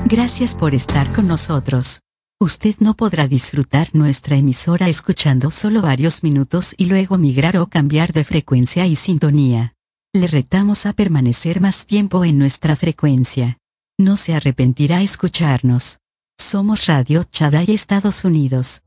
Gracias por estar con nosotros. Usted no podrá disfrutar nuestra emisora escuchando solo varios minutos y luego migrar o cambiar de frecuencia y sintonía. Le retamos a permanecer más tiempo en nuestra frecuencia. No se arrepentirá escucharnos. Somos Radio Shaddai Estados Unidos.